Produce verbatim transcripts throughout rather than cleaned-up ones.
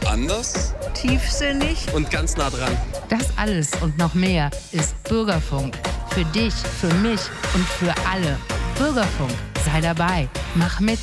Anders. Tiefsinnig. Und ganz nah dran. Das alles und noch mehr ist Bürgerfunk. Für dich, für mich und für alle. Bürgerfunk. Sei dabei. Mach mit.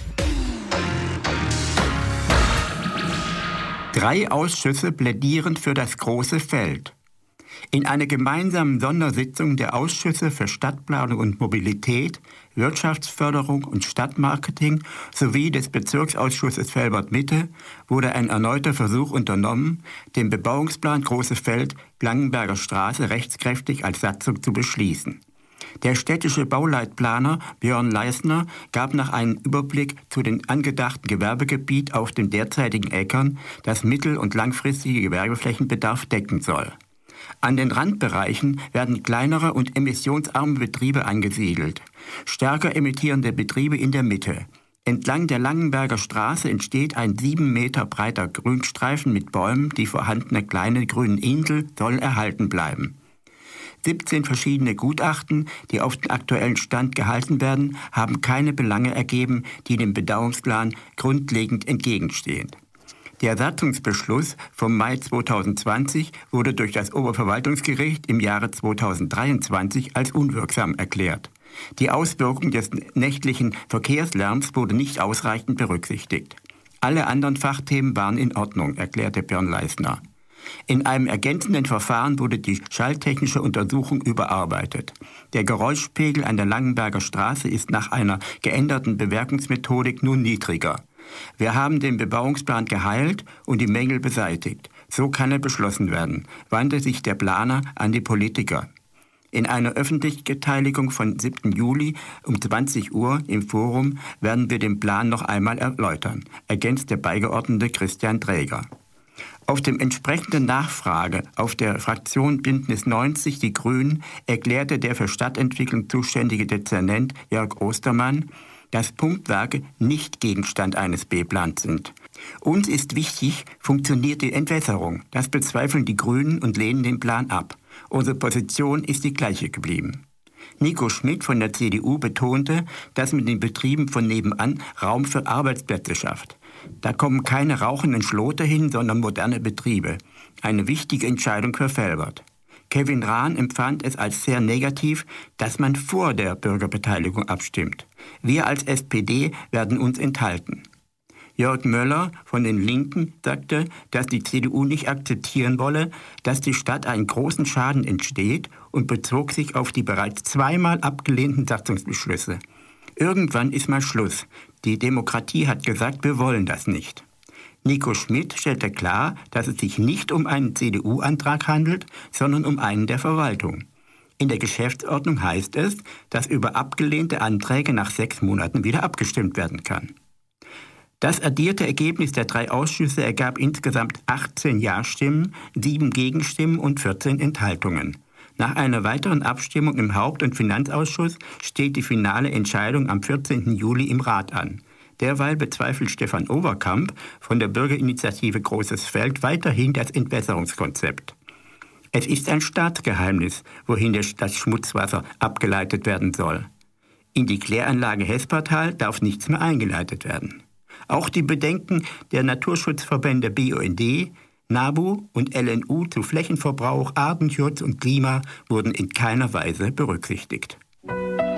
Drei Ausschüsse plädieren für das große Feld. In einer gemeinsamen Sondersitzung der Ausschüsse für Stadtplanung und Mobilität, Wirtschaftsförderung und Stadtmarketing sowie des Bezirksausschusses Velbert-Mitte wurde ein erneuter Versuch unternommen, den Bebauungsplan Große Feld Langenberger Straße rechtskräftig als Satzung zu beschließen. Der städtische Bauleitplaner Björn Leisner gab nach einem Überblick zu dem angedachten Gewerbegebiet auf den derzeitigen Äckern, das mittel- und langfristige Gewerbeflächenbedarf decken soll. An den Randbereichen werden kleinere und emissionsarme Betriebe angesiedelt, stärker emittierende Betriebe in der Mitte. Entlang der Langenberger Straße entsteht ein sieben Meter breiter Grünstreifen mit Bäumen, die vorhandene kleine grüne Insel soll erhalten bleiben. siebzehn verschiedene Gutachten, die auf den aktuellen Stand gehalten werden, haben keine Belange ergeben, die dem Bebauungsplan grundlegend entgegenstehen. Der Satzungsbeschluss vom Mai zweitausendzwanzig wurde durch das Oberverwaltungsgericht im Jahre zweitausenddreiundzwanzig als unwirksam erklärt. Die Auswirkung des nächtlichen Verkehrslärms wurde nicht ausreichend berücksichtigt. Alle anderen Fachthemen waren in Ordnung, erklärte Björn Leisner. In einem ergänzenden Verfahren wurde die schalltechnische Untersuchung überarbeitet. Der Geräuschpegel an der Langenberger Straße ist nach einer geänderten Bewertungsmethodik nun niedriger. Wir haben den Bebauungsplan geheilt und die Mängel beseitigt. So kann er beschlossen werden, wandte sich der Planer an die Politiker. In einer Öffentlichkeitsbeteiligung von siebten Juli um zwanzig Uhr im Forum werden wir den Plan noch einmal erläutern, ergänzt der Beigeordnete Christian Träger. Auf dem entsprechenden Nachfrage auf der Fraktion Bündnis neunzig, die Grünen, erklärte der für Stadtentwicklung zuständige Dezernent Jörg Ostermann, dass Punktwerke nicht Gegenstand eines B-Plans sind. Uns ist wichtig, funktioniert die Entwässerung. Das bezweifeln die Grünen und lehnen den Plan ab. Unsere Position ist die gleiche geblieben. Nico Schmidt von der C D U betonte, dass mit den Betrieben von nebenan Raum für Arbeitsplätze schafft. Da kommen keine rauchenden Schlote hin, sondern moderne Betriebe. Eine wichtige Entscheidung für Velbert. Kevin Rahn empfand es als sehr negativ, dass man vor der Bürgerbeteiligung abstimmt. Wir als S P D werden uns enthalten. Jörg Möller von den Linken sagte, dass die C D U nicht akzeptieren wolle, dass die Stadt einen großen Schaden entsteht und bezog sich auf die bereits zweimal abgelehnten Satzungsbeschlüsse. Irgendwann ist mal Schluss. Die Demokratie hat gesagt, wir wollen das nicht. Nico Schmidt stellte klar, dass es sich nicht um einen C D U-Antrag handelt, sondern um einen der Verwaltung. In der Geschäftsordnung heißt es, dass über abgelehnte Anträge nach sechs Monaten wieder abgestimmt werden kann. Das addierte Ergebnis der drei Ausschüsse ergab insgesamt achtzehn Ja-Stimmen, sieben Gegenstimmen und vierzehn Enthaltungen. Nach einer weiteren Abstimmung im Haupt- und Finanzausschuss steht die finale Entscheidung am vierzehnten Juli im Rat an. Derweil bezweifelt Stefan Overkamp von der Bürgerinitiative Großes Feld weiterhin das Entwässerungskonzept. Es ist ein Staatsgeheimnis, wohin das Schmutzwasser abgeleitet werden soll. In die Kläranlage Hespertal darf nichts mehr eingeleitet werden. Auch die Bedenken der Naturschutzverbände B U N D, NABU und L N U zu Flächenverbrauch, Artenschutz und Klima wurden in keiner Weise berücksichtigt.